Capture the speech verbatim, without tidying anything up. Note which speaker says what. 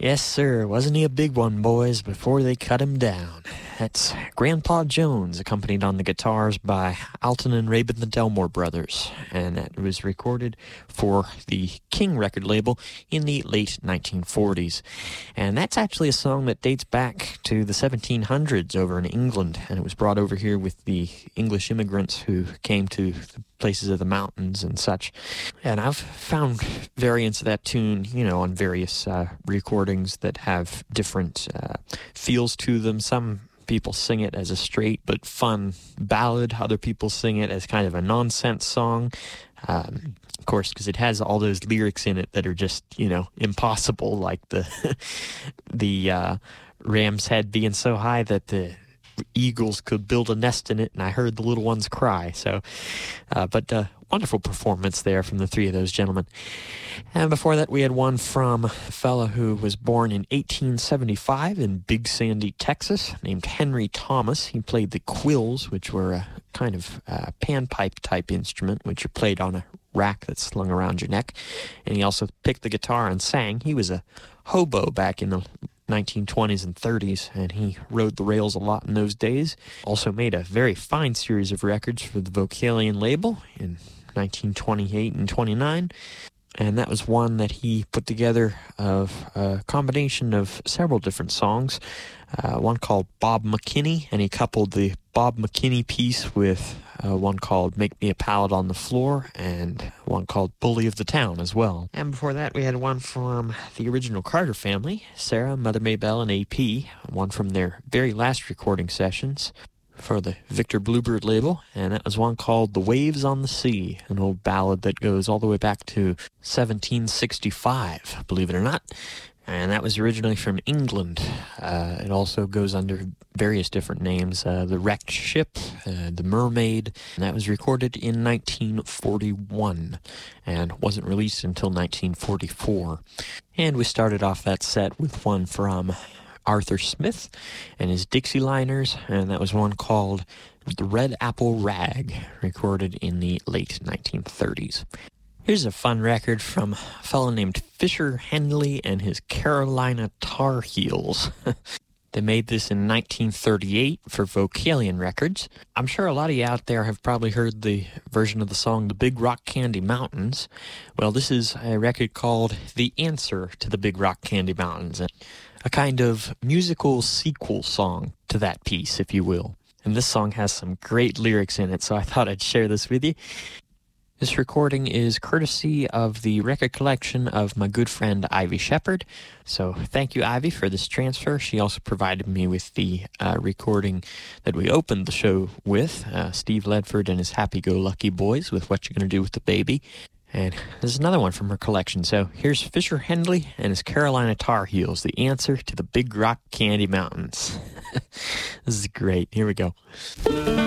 Speaker 1: Yes, sir. Wasn't he a big one, boys, before they cut him down? That's Grandpa Jones, accompanied on the guitars by Alton and Rabin the Delmore Brothers, and that was recorded for the King record label in the late nineteen forties. And that's actually a song that dates back to the seventeen hundreds over in England, and it was brought over here with the English immigrants who came to the places of the mountains and such. And I've found variants of that tune, you know, on various uh, recordings that have different uh, feels to them. Some people sing it as a straight but fun ballad. Other people sing it as kind of a nonsense song. Um, of course, because it has all those lyrics in it that are just, you know, impossible, like the the uh, ram's head being so high that the eagles could build a nest in it, and I heard the little ones cry. So, uh, but uh, wonderful performance there from the three of those gentlemen. And before that, we had one from a fella who was born in eighteen seventy-five in Big Sandy, Texas, named Henry Thomas. He played the quills, which were a kind of uh, panpipe type instrument, which are played on a rack that's slung around your neck. And he also picked the guitar and sang. He was a hobo back in the nineteen twenties and thirties, and he rode the rails a lot in those days. Also made a very fine series of records for the Vocalion label in nineteen twenty-eight and twenty-nine, and that was one that he put together of a combination of several different songs, uh, one called Bob McKinney, and he coupled the Bob McKinney piece with uh, one called Make Me a Pallet on the Floor, and one called Bully of the Town as well. And before that, we had one from the original Carter family, Sarah, Mother Maybelle, and A P, one from their very last recording sessions for the Victor Bluebird label, and that was one called The Waves on the Sea, an old ballad that goes all the way back to seventeen sixty-five, believe it or not. And that was originally from England. Uh, it also goes under various different names. Uh, the Wrecked Ship, uh, The Mermaid. And that was recorded in nineteen forty-one and wasn't released until nineteen forty-four. And we started off that set with one from Arthur Smith and his Dixie Liners, and that was one called The Red Apple Rag, recorded in the late nineteen thirties. Here's a fun record from a fellow named Fisher Henley and his Carolina Tar Heels. They made this in nineteen thirty-eight for Vocalion Records. I'm sure a lot of you out there have probably heard the version of the song The Big Rock Candy Mountains. Well, this is a record called The Answer to the Big Rock Candy Mountains, a kind of musical sequel song to that piece, if you will. And this song has some great lyrics in it, so I thought I'd share this with you. This recording is courtesy of the record collection of my good friend Ivy Shepard. So thank you, Ivy, for this transfer. She also provided me with the uh, recording that we opened the show with, uh, Steve Ledford and his Happy-Go-Lucky Boys with What You Gonna Do with the Baby. And there's another one from her collection. So here's Fisher Henley and his Carolina Tar Heels, The Answer to the Big Rock Candy Mountains. This is great. Here we go.